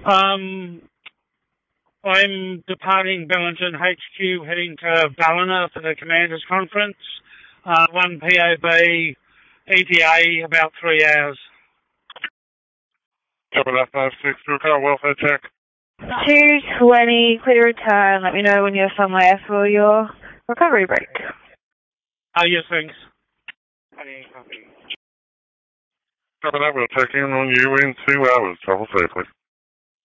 Um, I'm departing Bellingen HQ, heading to Ballina for the Commanders Conference. 1 POB, ETA, about 3 hours. Copy that, 5-6, do a car welfare check. 220, clear return. Let me know when you're somewhere for your recovery break. Yes, thanks. Copy that, we'll check in on you in 2 hours. Travel safely.